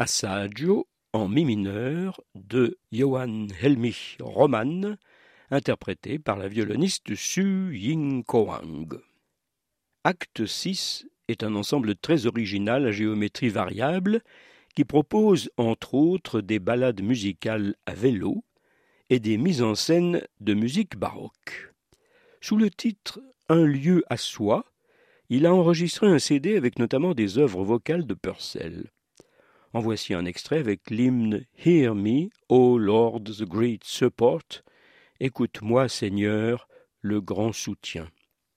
Assaggio en mi mineur de Johann Helmich Roman, interprété par la violoniste Su Ying-Koang. Acte 6 est un ensemble très original à géométrie variable qui propose entre autres des ballades musicales à vélo et des mises en scène de musique baroque. Sous le titre « Un lieu à soi », il a enregistré un CD avec notamment des œuvres vocales de Purcell. En voici un extrait avec l'hymne « Hear me, O Lord, the great support » « Écoute-moi, Seigneur, le grand soutien ».